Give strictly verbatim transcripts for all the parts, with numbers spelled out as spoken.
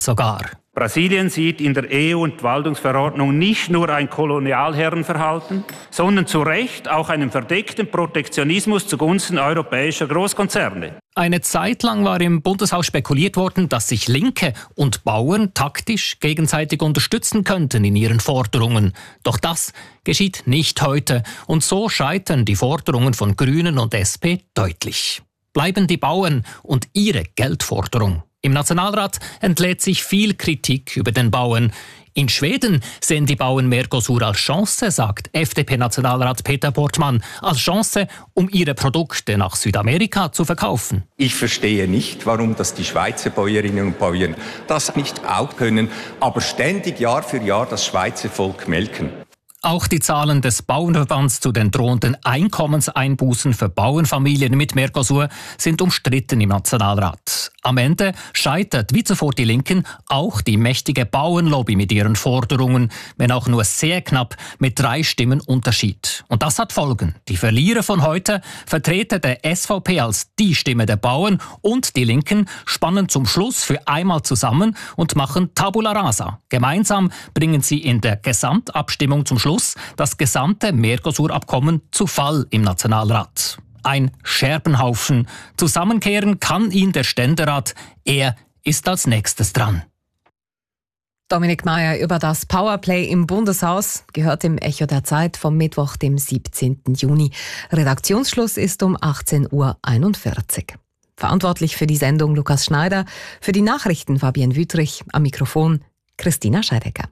sogar. Brasilien sieht in der E U-Entwaldungsverordnung nicht nur ein Kolonialherrenverhalten, sondern zu Recht auch einen verdeckten Protektionismus zugunsten europäischer Großkonzerne. Eine Zeit lang war im Bundeshaus spekuliert worden, dass sich Linke und Bauern taktisch gegenseitig unterstützen könnten in ihren Forderungen. Doch das geschieht nicht heute. Und so scheitern die Forderungen von Grünen und S P deutlich. Bleiben die Bauern und ihre Geldforderung. Im Nationalrat entlädt sich viel Kritik über den Bauern. In Schweden sehen die Bauern Mercosur als Chance, sagt F D P-Nationalrat Peter Portmann, als Chance, um ihre Produkte nach Südamerika zu verkaufen. Ich verstehe nicht, warum das die Schweizer Bäuerinnen und Bauern das nicht auch können, aber ständig Jahr für Jahr das Schweizer Volk melken. Auch die Zahlen des Bauernverbands zu den drohenden Einkommenseinbußen für Bauernfamilien mit Mercosur sind umstritten im Nationalrat. Am Ende scheitert, wie zuvor die Linken, auch die mächtige Bauernlobby mit ihren Forderungen, wenn auch nur sehr knapp mit drei Stimmen Unterschied. Und das hat Folgen. Die Verlierer von heute, Vertreter der S V P als die Stimme der Bauern und die Linken, spannen zum Schluss für einmal zusammen und machen Tabula Rasa. Gemeinsam bringen sie in der Gesamtabstimmung zum Schluss das gesamte Mercosur-Abkommen zu Fall im Nationalrat. Ein Scherbenhaufen. Zusammenkehren kann ihn der Ständerat. Er ist als nächstes dran. Dominik Mayer über das Powerplay im Bundeshaus gehört im Echo der Zeit vom Mittwoch, dem siebzehnten Juni. Redaktionsschluss ist um achtzehn Uhr einundvierzig. Verantwortlich für die Sendung Lukas Schneider, für die Nachrichten Fabienne Wüthrich, am Mikrofon Christina Scheidecker.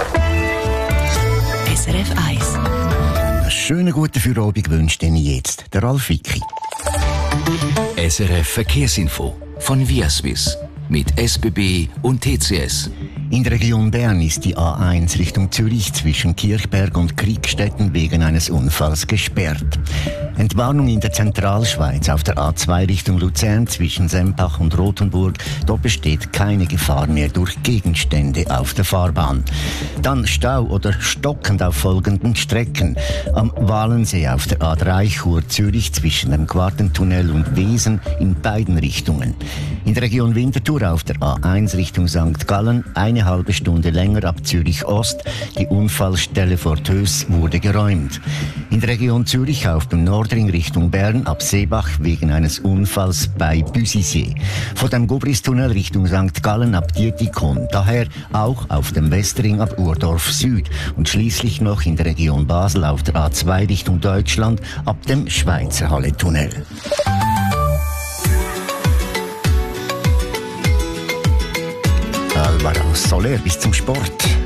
S R F eins. Einen schönen guten Feierabend wünscht Ihnen jetzt der Ralf Wicki. S R F Verkehrsinfo von Viaswiss mit S B B und T C S. In der Region Bern ist die A eins Richtung Zürich zwischen Kirchberg und Kriegstetten wegen eines Unfalls gesperrt. Entwarnung in der Zentralschweiz auf der A zwei Richtung Luzern zwischen Sempach und Rothenburg. Dort besteht keine Gefahr mehr durch Gegenstände auf der Fahrbahn. Dann Stau oder stockend auf folgenden Strecken. Am Walensee auf der A drei Chur Zürich zwischen dem Quartentunnel und Wesen in beiden Richtungen. In der Region Winterthur auf der A eins Richtung Sankt Gallen eine halbe Stunde länger ab Zürich Ost. Die Unfallstelle vor Töss wurde geräumt. In der Region Zürich auf dem Nordring Richtung Bern ab Seebach wegen eines Unfalls bei Büsisee. Vor dem Gubristunnel Richtung Sankt Gallen ab Dietikon. Daher auch auf dem Westring ab Urdorf Süd. Und schließlich noch in der Region Basel auf der A zwei Richtung Deutschland ab dem Schweizer Halle-Tunnel. Alvaro Soler bis zum Sport.